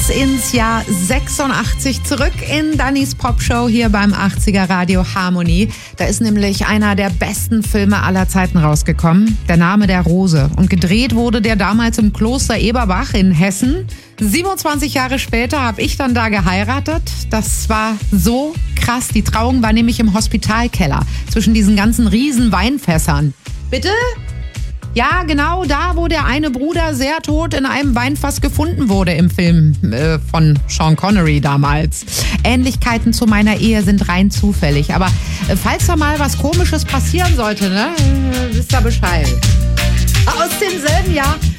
Bis ins Jahr 86 zurück in Dannys Popshow hier beim 80er Radio Harmonie. Da ist nämlich einer der besten Filme aller Zeiten rausgekommen. Der Name der Rose. Und gedreht wurde der damals im Kloster Eberbach in Hessen. 27 Jahre später habe ich dann da geheiratet. Das war so krass. Die Trauung war nämlich im Hospitalkeller zwischen diesen ganzen riesen Weinfässern. Bitte? Ja, genau da, wo der eine Bruder sehr tot in einem Weinfass gefunden wurde im Film von Sean Connery damals. Ähnlichkeiten zu meiner Ehe sind rein zufällig. Aber falls da mal was Komisches passieren sollte, ne, wisst ihr Bescheid. Aus demselben Jahr